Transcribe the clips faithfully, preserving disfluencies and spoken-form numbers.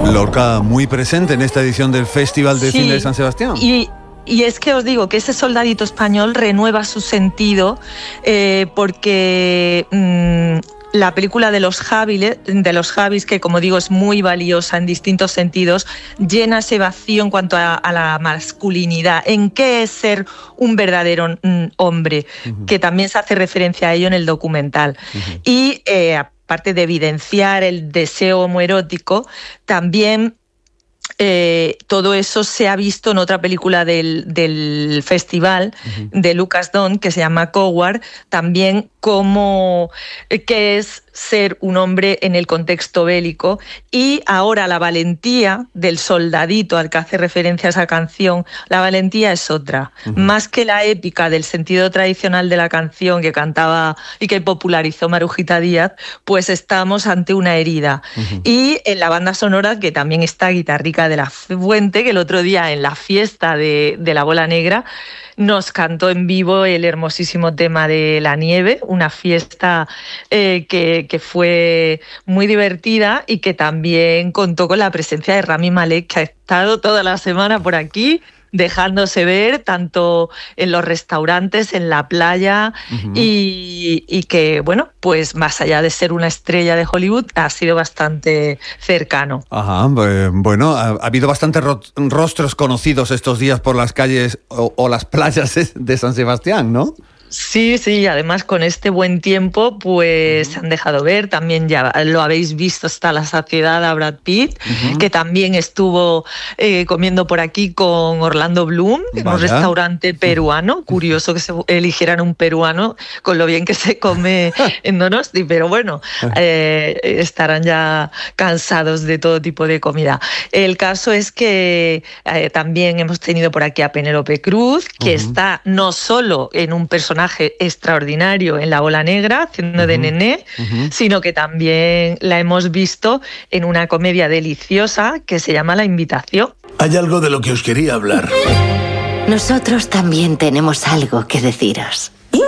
Lorca muy presente en esta edición del Festival de Sí, Cine de San Sebastián. Y, y es que os digo que ese soldadito español renueva su sentido eh, porque... Mmm, la película de los Javis, de los Javis, que como digo es muy valiosa en distintos sentidos, llena ese vacío en cuanto a, a la masculinidad, en qué es ser un verdadero mm, hombre, uh-huh. que también se hace referencia a ello en el documental. Uh-huh. Y eh, aparte de evidenciar el deseo homoerótico, también Eh, todo eso se ha visto en otra película del, del festival uh-huh. de Lucas Don, que se llama Coward, también como eh, qué es ser un hombre en el contexto bélico, y ahora la valentía del soldadito al que hace referencia esa canción, la valentía es otra, uh-huh. más que la épica del sentido tradicional de la canción que cantaba y que popularizó Marujita Díaz, pues estamos ante una herida. Uh-huh. Y en la banda sonora, que también está Guitarrica de la Fuente, que el otro día en la fiesta de, de la Bola Negra nos cantó en vivo el hermosísimo tema de La Nieve, una fiesta eh, que, que fue muy divertida y que también contó con la presencia de Rami Malek, que ha estado toda la semana por aquí dejándose ver tanto en los restaurantes, en la playa, uh-huh. y, y que, bueno, pues más allá de ser una estrella de Hollywood, ha sido bastante cercano. Ajá, bueno, ha, ha habido bastantes ro- rostros conocidos estos días por las calles o, o las playas de San Sebastián, ¿no? Sí, sí, además con este buen tiempo pues uh-huh. se han dejado ver, también ya lo habéis visto hasta la saciedad a Brad Pitt, uh-huh. que también estuvo eh, comiendo por aquí con Orlando Bloom, en un restaurante peruano, curioso que se eligieran un peruano con lo bien que se come en Donosti, pero bueno, eh, estarán ya cansados de todo tipo de comida. El caso es que eh, también hemos tenido por aquí a Penélope Cruz, que uh-huh. está no solo en un personaje extraordinario en La Bola Negra, haciendo uh-huh. de Nené, uh-huh. sino que también la hemos visto en una comedia deliciosa que se llama La Invitación. Hay algo de lo que os quería hablar. Nosotros también tenemos algo que deciros.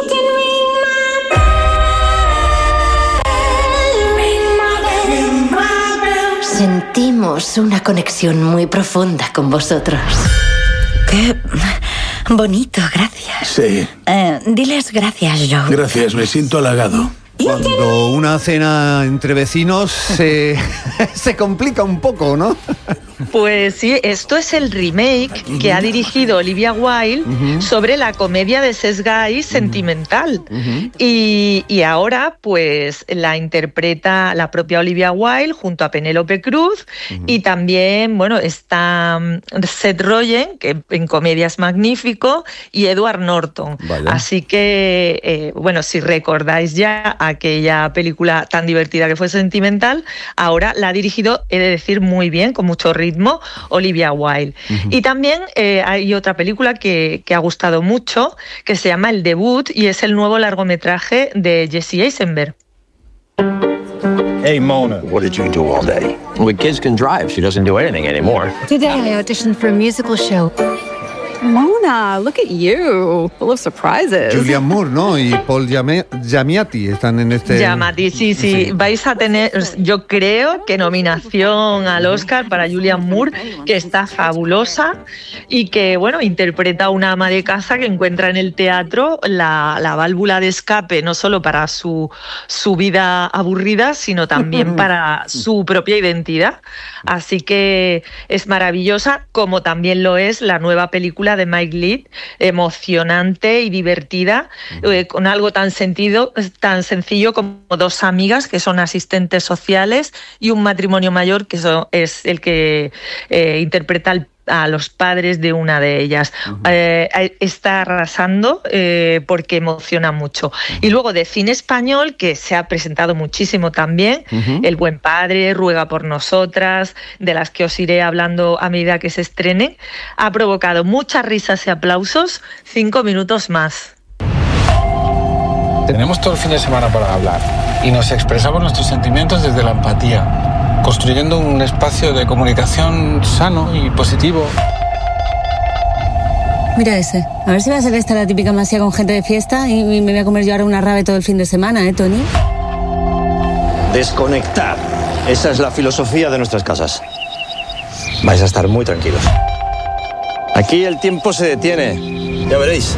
Sentimos una conexión muy profunda con vosotros. Qué bonito, gracias. Sí. Eh, diles gracias, Joe. Gracias, me siento halagado. Cuando una cena entre vecinos se, se complica un poco, ¿no? Pues sí, esto es el remake que ha dirigido Olivia Wilde uh-huh. sobre la comedia de Seth Guy Sentimental. Uh-huh. Y, y ahora pues la interpreta la propia Olivia Wilde junto a Penélope Cruz uh-huh. y también, bueno, está Seth Rogen, que en comedia es magnífico, y Edward Norton. Vaya. Así que, eh, bueno, si recordáis ya aquella película tan divertida que fue Sentimental, ahora la ha dirigido, he de decir, muy bien, con mucho ritmo, Olivia Wilde. Uh-huh. Y también eh, hay otra película que, que ha gustado mucho, que se llama El Debut, y es el nuevo largometraje de Jesse Eisenberg. Hey, Mona, what did you do all day? Well, kids can drive. She doesn't do anything anymore. Today I auditioned for a musical show. Mona, look at you, full of surprises. Julianne Moore, ¿no? Y Paul Giamatti están en este... Giamatti, sí, sí, sí. Vais a tener, yo creo que nominación al Oscar para Julianne Moore, que está fabulosa y que, bueno, interpreta a una ama de casa que encuentra en el teatro la, la válvula de escape, no solo para su, su vida aburrida, sino también para su propia identidad. Así que es maravillosa, como también lo es la nueva película de Mike Leigh, emocionante y divertida, eh, con algo tan sentido, tan sencillo como dos amigas que son asistentes sociales y un matrimonio mayor que so, es el que eh, interpreta el a los padres de una de ellas. Uh-huh. Eh, está arrasando eh, porque emociona mucho. Uh-huh. Y luego de cine español, que se ha presentado muchísimo también, uh-huh. El Buen Padre, Ruega por Nosotras, de las que os iré hablando a medida que se estrenen, ha provocado muchas risas y aplausos, cinco minutos más. Tenemos todo el fin de semana para hablar y nos expresamos nuestros sentimientos desde la empatía, construyendo un espacio de comunicación sano y positivo. Mira ese. A ver si va a ser esta la típica masía con gente de fiesta y me voy a comer yo ahora una rave todo el fin de semana, ¿eh, Tony? Desconectar. Esa es la filosofía de nuestras casas. Vais a estar muy tranquilos. Aquí el tiempo se detiene, ya veréis.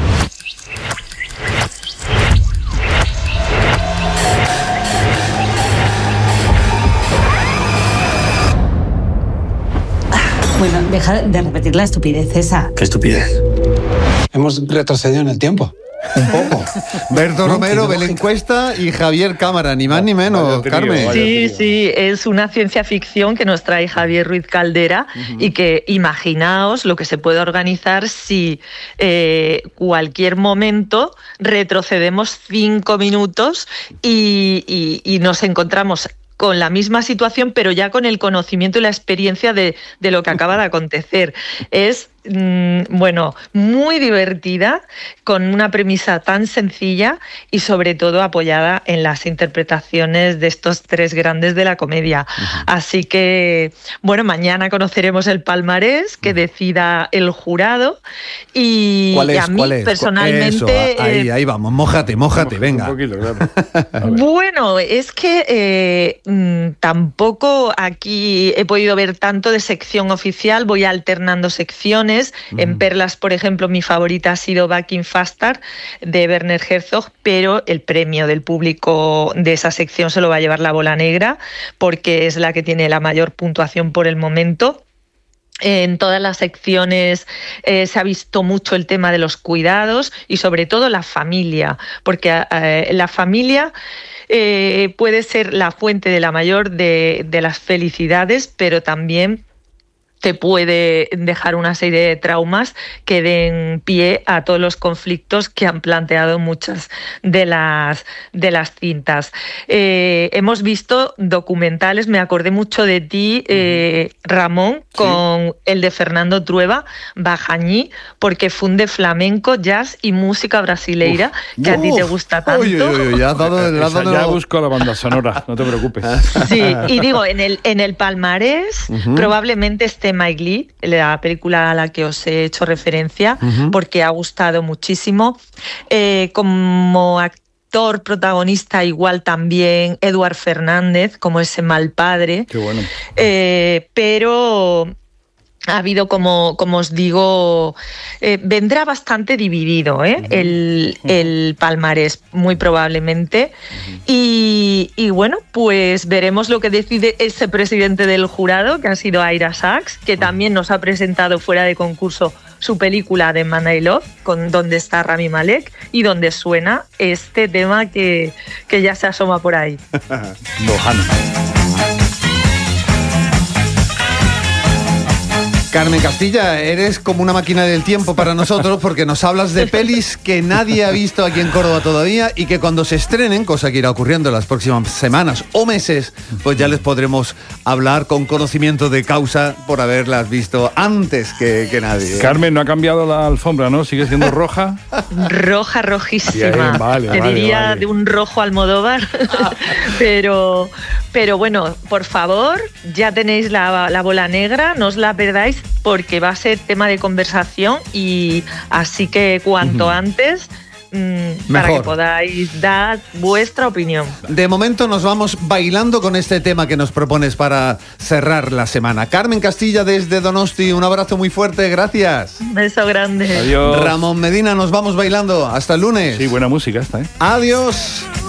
Bueno, deja de repetir la estupidez esa. ¿Qué estupidez? Hemos retrocedido en el tiempo. Un poco. Berto Romero, Belén Cuesta y Javier Cámara, ni más ni menos, trío, Carmen. Sí, sí, es una ciencia ficción que nos trae Javier Ruiz Caldera uh-huh. y que imaginaos lo que se puede organizar si eh, cualquier momento retrocedemos cinco minutos y, y, y nos encontramos con la misma situación, pero ya con el conocimiento y la experiencia de, de lo que acaba de acontecer. Es, mmm, bueno, muy divertida, con una premisa tan sencilla y sobre todo apoyada en las interpretaciones de estos tres grandes de la comedia. Uh-huh. Así que, bueno, mañana conoceremos el palmarés que decida el jurado y, ¿Cuál es, y a mí cuál es? personalmente... Eso, ahí, ahí vamos, mójate, mójate, venga. Un poquito, claro. Bueno, es que eh, mmm, tampoco aquí he podido ver tanto de sección oficial, voy alternando secciones. Uh-huh. En Perlas, por ejemplo, mi favorita ha sido Back in Faster de Werner Herzog, pero el premio del público de esa sección se lo va a llevar La Bola Negra, porque es la que tiene la mayor puntuación por el momento. En todas las secciones eh, se ha visto mucho el tema de los cuidados y sobre todo la familia, porque eh, la familia eh, puede ser la fuente de la mayor de, de las felicidades, pero también te puede dejar una serie de traumas que den pie a todos los conflictos que han planteado muchas de las, de las cintas. Eh, hemos visto documentales, me acordé mucho de ti, eh, Ramón, sí. con el de Fernando Trueba, Bajañí, porque funde flamenco, jazz y música brasileira, uf, que uf, a ti te gusta tanto. Uy, uy, uy, ya, dado, ya, dado... ya busco la banda sonora, no te preocupes. Sí, y digo, en el, en el palmarés uh-huh. probablemente esté Mike Lee, la película a la que os he hecho referencia, uh-huh. porque ha gustado muchísimo. Eh, como actor protagonista, igual también Eduard Fernández, como ese mal padre. Qué bueno. Eh, pero... ha habido, como, como os digo, eh, vendrá bastante dividido ¿eh? uh-huh. el, el palmarés, muy probablemente. Uh-huh. Y, y bueno, pues veremos lo que decide ese presidente del jurado, que ha sido Ira Sachs, que también nos ha presentado fuera de concurso su película de Man I Love, con donde está Rami Malek y donde suena este tema que, que ya se asoma por ahí. Lohana. Carmen Castilla, eres como una máquina del tiempo para nosotros porque nos hablas de pelis que nadie ha visto aquí en Córdoba todavía y que cuando se estrenen, cosa que irá ocurriendo en las próximas semanas o meses, pues ya les podremos hablar con conocimiento de causa por haberlas visto antes que, que nadie. Carmen, no ha cambiado la alfombra, ¿no? ¿Sigue siendo roja? Roja, rojísima. Bien, vale, Te vale, diría vale. de un rojo Almodóvar. pero, pero bueno, por favor, ya tenéis la, la bola negra, no os la perdáis, porque va a ser tema de conversación y así que cuanto uh-huh. antes mmm, para que podáis dar vuestra opinión. De momento nos vamos bailando con este tema que nos propones para cerrar la semana. Carmen Castilla desde Donosti, un abrazo muy fuerte, gracias. Un beso grande. Adiós. Ramón Medina, nos vamos bailando, hasta el lunes. Sí, buena música esta, ¿eh? Adiós.